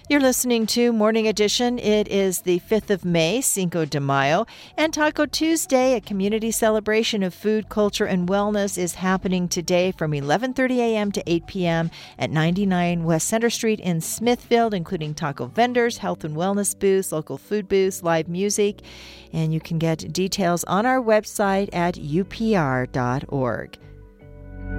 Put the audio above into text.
You're listening to Morning Edition. It is the 5th of May, Cinco de Mayo, and Taco Tuesday, a community celebration of food, culture, and wellness, is happening today from 11:30 a.m. to 8 p.m. at 99 West Center Street in Smithfield, including taco vendors, health and wellness booths, local food booths, live music, and you can get details on our website at upr.org.